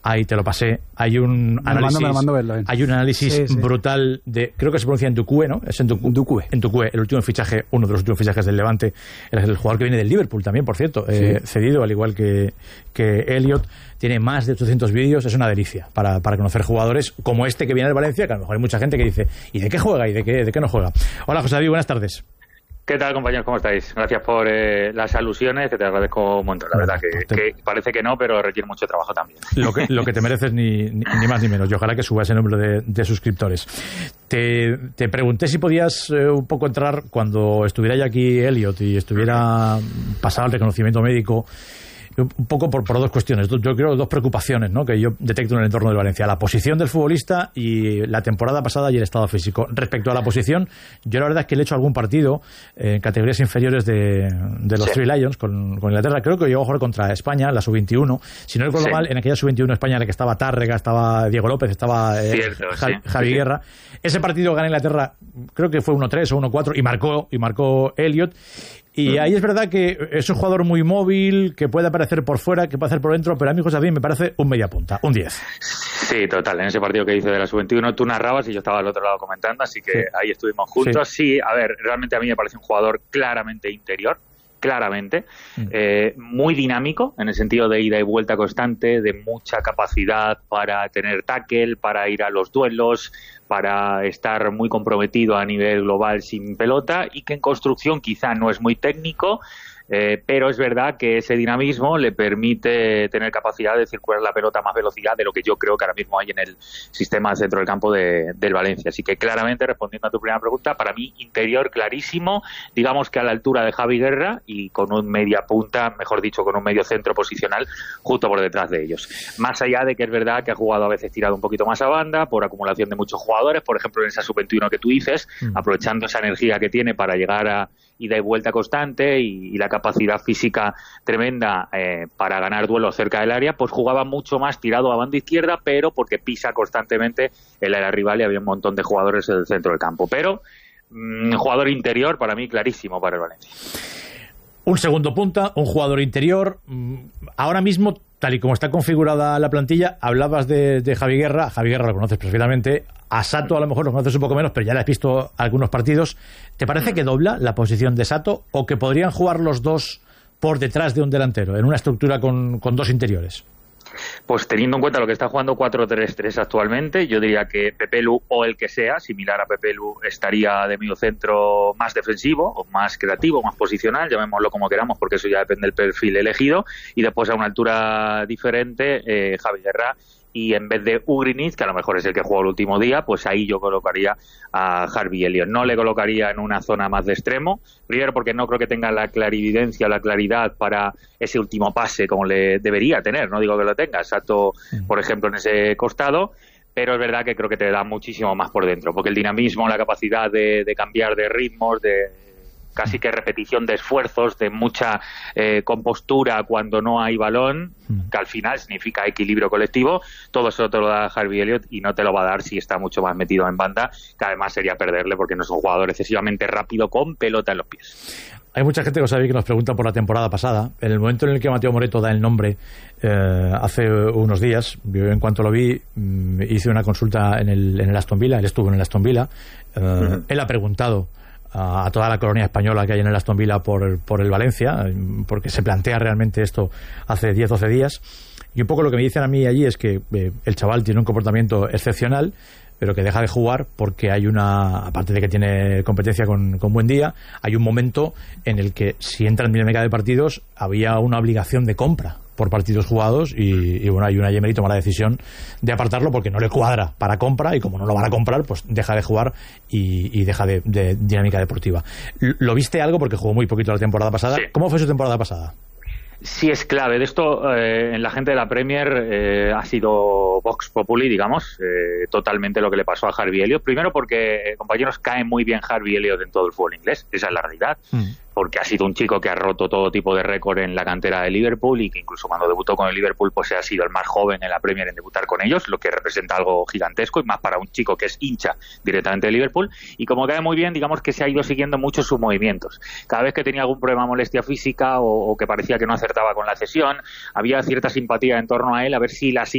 ahí te lo pasé. Hay un análisis brutal de, creo que se pronuncia en Ducue, ¿no? Es en Ducue, el último fichaje, uno de los últimos fichajes del Levante, el jugador que viene del Liverpool también, por cierto, cedido, al igual que Elliot. Tiene más de 800 vídeos, es una delicia para conocer jugadores como este que viene del Valencia, que a lo mejor hay mucha gente que dice, ¿y de qué juega y de qué no juega? Hola, José David, buenas tardes. ¿Qué tal, compañeros? ¿Cómo estáis? Gracias por las alusiones, que te agradezco un montón. La verdad que parece que no, pero requiere mucho trabajo también. Lo que te mereces, ni más ni menos. Y ojalá que suba ese número de suscriptores. Te pregunté si podías un poco entrar, cuando estuviera ya aquí Elliot y estuviera pasado el reconocimiento médico, un poco por dos cuestiones. Yo creo dos preocupaciones, ¿no?, que yo detecto en el entorno del Valencia: la posición del futbolista y la temporada pasada y el estado físico. Respecto a la posición, yo la verdad es que le he hecho algún partido en categorías inferiores de los Three Lions con Inglaterra. Creo que llegó a jugar contra España, la sub-21. Si no recuerdo mal, en aquella sub-21 España en la que estaba Tárrega, estaba Diego López, estaba Javi Guerra. Ese partido gana Inglaterra, creo que fue 1-3 o 1-4, y marcó Elliot. Y ahí es verdad que es un jugador muy móvil, que puede aparecer por fuera, que puede hacer por dentro, pero a mí, José David, me parece un media punta, un 10. Sí, total. En ese partido que hice de la sub-21 tú narrabas y yo estaba al otro lado comentando, así que ahí estuvimos juntos. Sí, a ver, realmente a mí me parece un jugador claramente interior, muy dinámico, en el sentido de ida y vuelta constante, de mucha capacidad para tener tackle, para ir a los duelos, para estar muy comprometido a nivel global sin pelota, y que en construcción quizá no es muy técnico, pero es verdad que ese dinamismo le permite tener capacidad de circular la pelota a más velocidad de lo que yo creo que ahora mismo hay en el sistema centro del campo del Valencia. Así que claramente, respondiendo a tu primera pregunta, para mí interior clarísimo, digamos que a la altura de Javi Guerra, y con un media punta, mejor dicho, con un medio centro posicional justo por detrás de ellos. Más allá de que es verdad que ha jugado a veces tirado un poquito más a banda por acumulación de muchos jugadores, por ejemplo en esa sub-21 que tú dices, aprovechando esa energía que tiene para llegar a ida y vuelta constante y la capacidad física tremenda para ganar duelos cerca del área, pues jugaba mucho más tirado a banda izquierda, pero porque pisa constantemente el área rival y había un montón de jugadores en el centro del campo. Pero jugador interior para mí clarísimo para el Valencia. Un segundo punta, un jugador interior. Ahora mismo, tal y como está configurada la plantilla, hablabas de Javi Guerra. Javi Guerra lo conoces perfectamente. A Sato a lo mejor lo conoces un poco menos, pero ya le has visto algunos partidos. ¿Te parece que dobla la posición de Sato, o que podrían jugar los dos por detrás de un delantero, en una estructura con dos interiores? Pues teniendo en cuenta lo que está jugando 4-3-3 actualmente, yo diría que Pepelu, o el que sea, similar a Pepelu, estaría de medio centro más defensivo, o más creativo, más posicional, llamémoslo como queramos, porque eso ya depende del perfil elegido, y después a una altura diferente, Javi Guerra, y en vez de Ugrinic, que a lo mejor es el que jugó el último día, pues ahí yo colocaría a Harvey Elliott. No le colocaría en una zona más de extremo, primero porque no creo que tenga la clarividencia, la claridad para ese último pase como le debería tener, no digo que lo tenga, Sato, por ejemplo, en ese costado, pero es verdad que creo que te da muchísimo más por dentro, porque el dinamismo, la capacidad de cambiar de ritmos, de casi que repetición de esfuerzos, de mucha compostura cuando no hay balón, que al final significa equilibrio colectivo, todo eso te lo da Harvey Elliott y no te lo va a dar si está mucho más metido en banda, que además sería perderle porque no es un jugador excesivamente rápido con pelota en los pies. Hay mucha gente que nos pregunta por la temporada pasada. En el momento en el que Mateo Moreto da el nombre, hace unos días, yo en cuanto lo vi, hice una consulta en el Aston Villa. Él estuvo en el Aston Villa. Él ha preguntado a toda la colonia española que hay en el Aston Villa por el Valencia, porque se plantea realmente esto hace 10 o 12 días, y un poco lo que me dicen a mí allí es que el chaval tiene un comportamiento excepcional, pero que deja de jugar porque hay aparte de que tiene competencia con buen día, hay un momento en el que si entra en dinámica de partidos había una obligación de compra por partidos jugados y bueno, hay una Emery toma la decisión de apartarlo porque no le cuadra para compra, y como no lo van a comprar, pues deja de jugar y deja de dinámica deportiva. ¿Lo viste algo? Porque jugó muy poquito la temporada pasada. Sí. ¿Cómo fue su temporada pasada? Sí, es clave. De esto, en la gente de la Premier ha sido Vox Populi, digamos, totalmente lo que le pasó a Harvey Elliott. Primero porque, compañeros, cae muy bien Harvey Elliott en todo el fútbol inglés. Esa es la realidad. Porque ha sido un chico que ha roto todo tipo de récord en la cantera de Liverpool, y que incluso cuando debutó con el Liverpool pues ha sido el más joven en la Premier en debutar con ellos, lo que representa algo gigantesco, y más para un chico que es hincha directamente de Liverpool. Y como cae muy bien, digamos que se ha ido siguiendo mucho sus movimientos. Cada vez que tenía algún problema, molestia física, o que parecía que no acertaba con la cesión, había cierta simpatía en torno a él, a ver si la